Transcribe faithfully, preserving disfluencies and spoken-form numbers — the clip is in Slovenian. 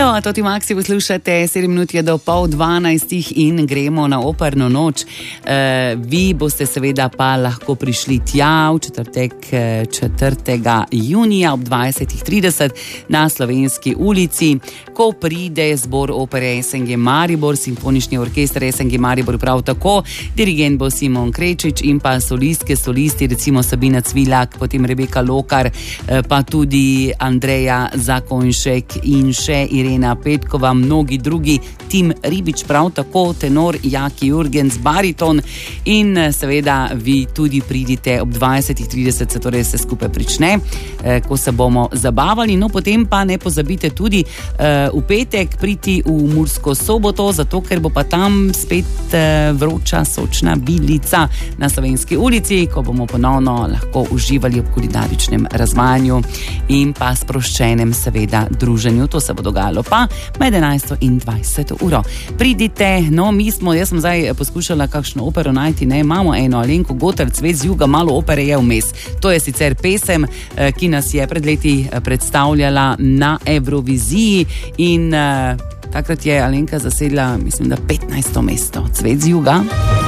Evo, a to ti Maxi poslušate, sedem minut je do pol dvanajstih in gremo na operno noč. E, vi boste seveda pa lahko prišli tja v četrtek četrtega junija ob dvajsetih trideset na Slovenski ulici, ko pride zbor opere S N G Maribor, simfonični orkester S N G Maribor prav tako, dirigent bo Simon Krečič in pa solistke, solisti, recimo Sabina Cvilak, potem Rebeka Lokar, pa tudi Andreja Zakonšek in še Irena Petkova, mnogi drugi, Tim Ribič prav tako, tenor Jaki Jurgens, bariton in seveda vi tudi pridite ob dvajsetih trideset, se torej se skupaj prične, ko se bomo zabavali. No, potem pa ne pozabite tudi v petek priti v Mursko Soboto, zato ker bo pa tam spet vroča sočna bilica na Slovenski ulici, ko bomo ponovno lahko uživali ob kulinaričnem razvajanju in pa sproščenem seveda druženju. To se bo dogajalo pa med enajsto in dvajseto uro. Pridite, no mi smo, jaz sem zdaj poskušala kakšno opero najti, ne, imamo eno Alenko Gotar, Cvet z juga, malo opere je vmes. To je sicer pesem, ki nas je pred leti predstavljala na Evroviziji in takrat je Alenka zasedla, mislim, da petnajsto mesto. Cvet z juga.